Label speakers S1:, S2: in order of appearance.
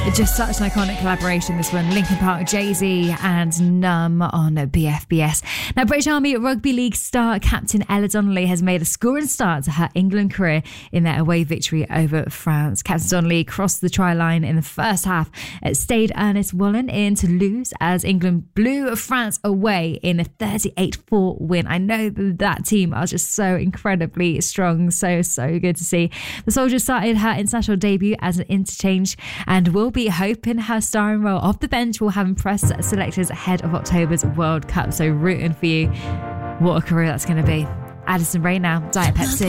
S1: Just such an iconic collaboration, this one. Linkin Park, Jay-Z and Numb on BFBS. Now, British Army Rugby League star captain Ella Donnelly has made a scoring start to her England career in their away victory over France. Captain Donnelly crossed the try line in the first half at Stade Ernest Wallen in Toulouse as England blew France away in a 38-4 win. I know that team are just so incredibly strong. So good to see. The soldier started her international debut as an interchange and will be hoping her starring role off the bench will have impressed selectors ahead of October's World Cup. So rooting for you. What a career that's going to be. Addison Rae now, Diet Pepsi.